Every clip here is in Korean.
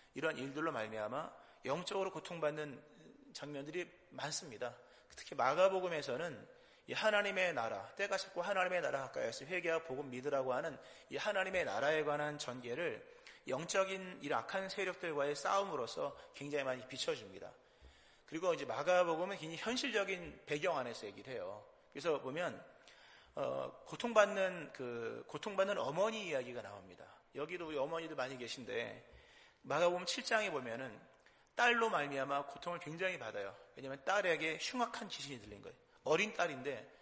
이런 일들로 말미암아 영적으로 고통받는 장면들이 많습니다. 특히 마가복음에서는 이 하나님의 나라, 때가 찼고 하나님의 나라 가까이에서 회개하고 복음 믿으라고 하는 이 하나님의 나라에 관한 전개를 영적인 이 악한 세력들과의 싸움으로서 굉장히 많이 비춰줍니다. 그리고 이제 마가복음은 굉장히 현실적인 배경 안에서 얘기를 해요. 그래서 보면 고통받는 어머니 이야기가 나옵니다. 여기도 우리 어머니들 많이 계신데 마가복음 7장에 보면은 딸로 말미암아 고통을 굉장히 받아요. 왜냐하면 딸에게 흉악한 귀신이 들린 거예요. 어린 딸인데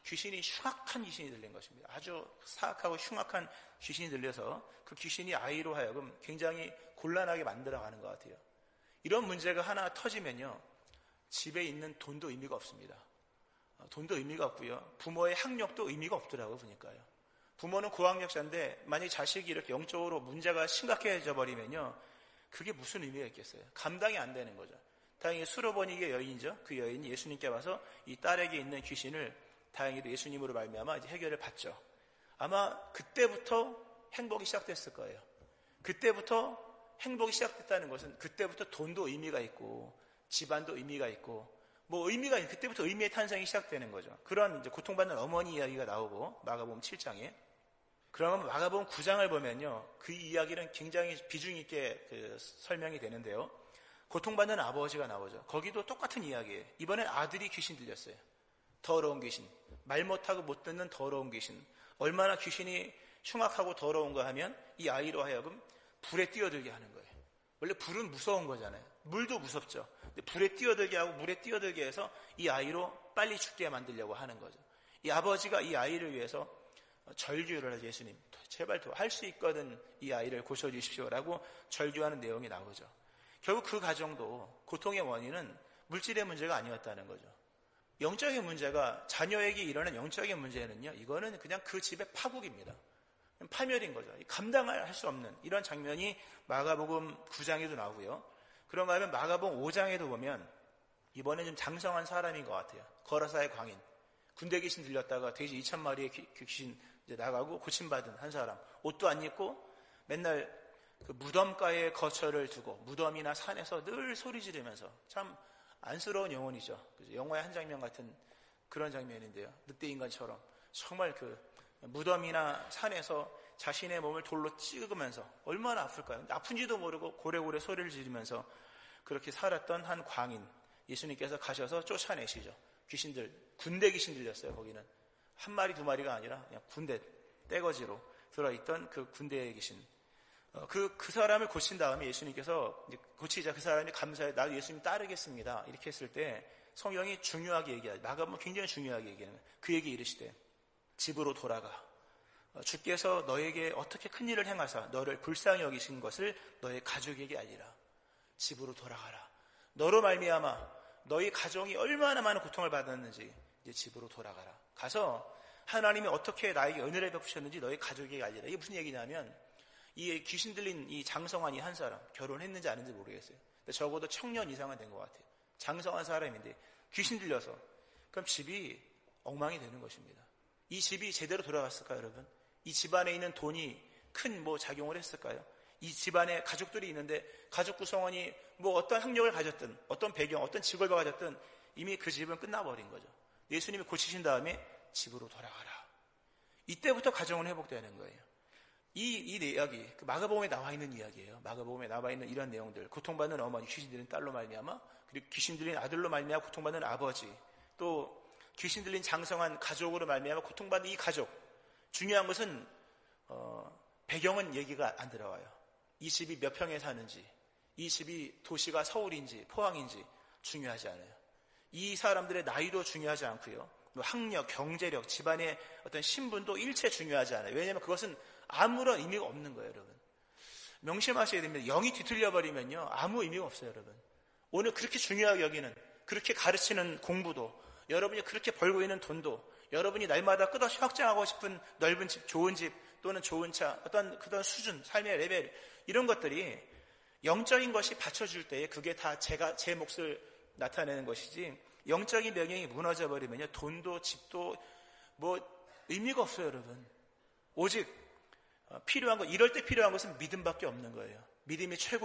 흉악한 귀신이 들린 것입니다. 아주 사악하고 흉악한 귀신이 들려서 그 귀신이 아이로 하여금 굉장히 곤란하게 만들어가는 것 같아요. 이런 문제가 하나 터지면요, 집에 있는 돈도 의미가 없습니다. 돈도 의미가 없고요, 부모의 학력도 의미가 없더라고요. 보니까요, 부모는 고학력자인데 만약 자식이 이렇게 영적으로 문제가 심각해져 버리면요, 그게 무슨 의미가 있겠어요? 감당이 안 되는 거죠. 다행히 수로보니게 여인이죠. 그 여인이 예수님께 와서 이 딸에게 있는 귀신을 다행히도 예수님으로 말미암아 이제 해결을 받죠. 아마 그때부터 행복이 시작됐을 거예요. 그때부터 행복이 시작됐다는 것은 그때부터 돈도 의미가 있고 집안도 의미가 있고 그때부터 의미의 탄생이 시작되는 거죠. 그런 이제 고통받는 어머니 이야기가 나오고 마가복음 7장에. 그러면 마가복음 9장을 보면요, 그 이야기는 굉장히 비중 있게 설명이 되는데요. 고통받는 아버지가 나오죠. 거기도 똑같은 이야기예요. 이번엔 아들이 귀신 들렸어요. 더러운 귀신, 말 못하고 못 듣는 더러운 귀신. 얼마나 귀신이 흉악하고 더러운가 하면 이 아이로 하여금 불에 뛰어들게 하는 거예요. 원래 불은 무서운 거잖아요. 물도 무섭죠. 근데 불에 뛰어들게 하고 물에 뛰어들게 해서 이 아이로 빨리 죽게 만들려고 하는 거죠. 이 아버지가 이 아이를 위해서 절규를 해서 예수님, 제발 할 수 있거든 이 아이를 고쳐주십시오라고 절규하는 내용이 나오죠. 결국 그 가정도 고통의 원인은 물질의 문제가 아니었다는 거죠. 영적인 문제가, 자녀에게 일어난 영적인 문제는요, 이거는 그냥 그 집의 파국입니다. 파멸인 거죠. 감당할 수 없는 이런 장면이 마가복음 9장에도 나오고요. 그런가 하면 마가복음 5장에도 보면 이번에 좀 장성한 사람인 것 같아요. 거라사의 광인. 군대 귀신 들렸다가 돼지 2,000마리의 귀신 이제 나가고 고침받은 한 사람. 옷도 안 입고 맨날 그 무덤가에 거처를 두고 무덤이나 산에서 늘 소리 지르면서 참 안쓰러운 영혼이죠. 영화의 한 장면 같은 그런 장면인데요. 늑대 인간처럼 정말 그 무덤이나 산에서 자신의 몸을 돌로 찍으면서 얼마나 아플까요? 아픈지도 모르고 고래고래 소리를 지르면서 그렇게 살았던 한 광인, 예수님께서 가셔서 쫓아내시죠. 귀신들, 군대 귀신 들렸어요. 거기는 한 마리 두 마리가 아니라 그냥 군대 떼거지로 들어있던 그 군대의 귀신. 그 사람을 고친 다음에 예수님께서 이제 고치자 그 사람이 감사해, 나도 예수님 따르겠습니다, 이렇게 했을 때 성경이 중요하게 얘기하죠. 마가복음 굉장히 중요하게 얘기하는 거예요. 그에게 이르시되 집으로 돌아가. 주께서 너에게 어떻게 큰 일을 행하사 너를 불쌍히 여기신 것을 너의 가족에게 알리라. 집으로 돌아가라. 너로 말미암아 너희 가정이 얼마나 많은 고통을 받았는지 이제 집으로 돌아가라. 가서 하나님이 어떻게 나에게 은혜를 베푸셨는지 너희 가족에게 알리라. 이게 무슨 얘기냐면, 이 귀신 들린 이 장성한 이 한 사람, 결혼했는지 안 했는지 모르겠어요. 근데 적어도 청년 이상은 된 것 같아요. 장성한 사람인데 귀신 들려서, 그럼 집이 엉망이 되는 것입니다. 이 집이 제대로 돌아갔을까요, 여러분? 이 집안에 있는 돈이 큰 작용을 했을까요? 이 집안에 가족들이 있는데 가족 구성원이 어떤 학력을 가졌든 어떤 배경, 어떤 직업을 가졌든 이미 그 집은 끝나버린 거죠. 예수님이 고치신 다음에 집으로 돌아가라. 이때부터 가정은 회복되는 거예요. 이 이야기, 그 마가복음에 나와 있는 이야기예요. 마가복음에 나와 있는 이런 내용들, 고통받는 어머니, 귀신 들린 딸로 말미암아, 그리고 귀신 들린 아들로 말미암아 고통받는 아버지, 또 귀신 들린 장성한 가족으로 말미암아 고통받는 이 가족. 중요한 것은 배경은 얘기가 안 들어와요. 이 집이 몇 평에 사는지, 이 집이 도시가 서울인지 포항인지 중요하지 않아요. 이 사람들의 나이도 중요하지 않고요, 학력, 경제력, 집안의 어떤 신분도 일체 중요하지 않아요. 왜냐하면 그것은 아무런 의미가 없는 거예요, 여러분. 명심하셔야 됩니다. 영이 뒤틀려 버리면요, 아무 의미가 없어요, 여러분. 오늘 그렇게 중요하게 여기는, 그렇게 가르치는 공부도, 여러분이 그렇게 벌고 있는 돈도, 여러분이 날마다 끝없이 확장하고 싶은 넓은 집, 좋은 집, 또는 좋은 차, 어떤 그런 수준, 삶의 레벨, 이런 것들이 영적인 것이 받쳐줄 때에 그게 다 제 몫을 나타내는 것이지, 영적인 명령이 무너져 버리면요, 돈도 집도 의미가 없어요, 여러분. 오직 필요한 것, 이럴 때 필요한 것은 믿음밖에 없는 거예요. 믿음이 최고.